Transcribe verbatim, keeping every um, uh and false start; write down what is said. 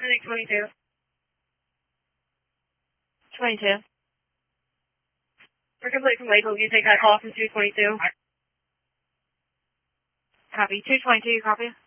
I think twenty-two. twenty-two. We're complete from Lakewood. Can you take that call from two twenty-two? Copy. two twenty-two, copy.